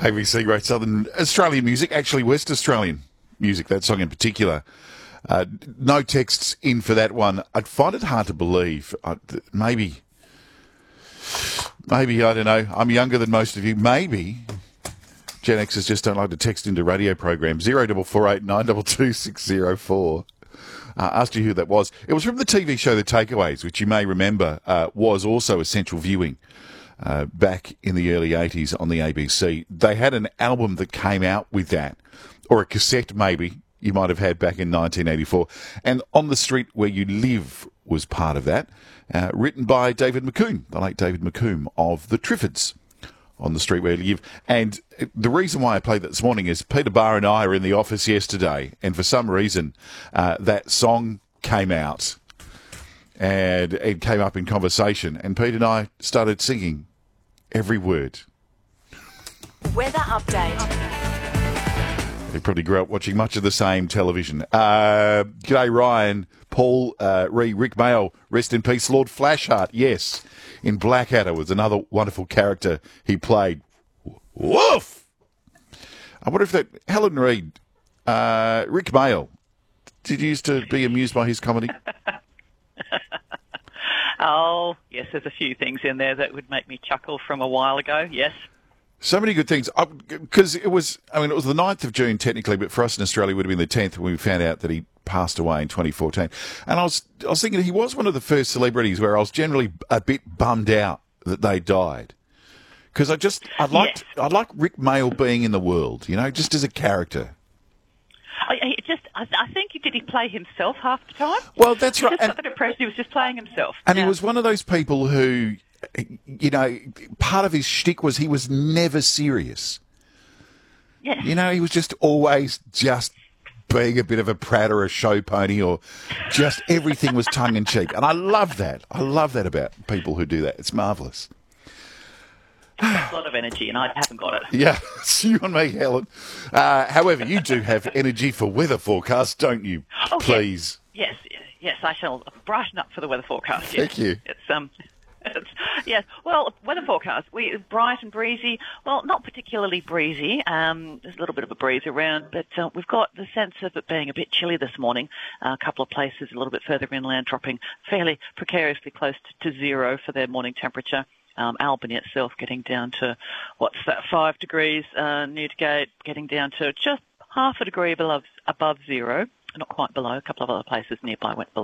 ABC Great Southern Australian music, actually West Australian music, that song in particular. No texts in for that one. I'd find it hard to believe. Maybe, I don't know, I'm younger than most of you. Maybe Gen Xers just don't like to text into radio programs. 0448 922 604. Asked you who that was. It was from the TV show The Takeaways, which you may remember was also essential viewing back in the early 80s on the ABC. They had an album that came out with that, or a cassette maybe you might have had back in 1984. And On the Street Where You Live was part of that, written by David McComb, the late David McComb of the Triffids. On the Street Where You Live. And the reason why I played that this morning is Peter Barr and I were in the office yesterday, and for some reason that song came out and it came up in conversation, and Peter and I started singing every word. Weather update. They probably grew up watching much of the same television. G'day, Ryan, Paul, Rick Mayo, rest in peace, Lord Flashheart. Yes, in Blackadder was another wonderful character he played. Woof! I wonder if that Helen Reid, Rick Mayo, did you used to be amused by his comedy? Oh, yes, there's a few things in there that would make me chuckle from a while ago, yes. So many good things, because it was the 9th of June technically, but for us in Australia it would have been the 10th when we found out that he passed away in 2014. And I was thinking he was one of the first celebrities where I was generally a bit bummed out that they died. Because I like Rick Mayo being in the world, just as a character. I think did he play himself half the time? Well, that's right. Just got that impression he was just playing himself. And he was one of those people who, part of his shtick was he was never serious. Yeah. He was just always just being a bit of a prat or a show pony, or just everything was tongue in cheek. And I love that. I love that about people who do that. It's marvellous. A lot of energy, and I haven't got it. Yeah, it's you and me, Helen. However, you do have energy for weather forecasts, don't you? Oh, please. Yes, I shall brighten up for the weather forecast. Yes. Thank you. Yes. Well, weather forecast. Bright and breezy. Well, not particularly breezy. There's a little bit of a breeze around, but we've got the sense of it being a bit chilly this morning. A couple of places a little bit further inland dropping fairly precariously close to zero for their morning temperature. Albany itself getting down to, 5 degrees. Newgate getting down to just half a degree above zero. Not quite below. A couple of other places nearby went below.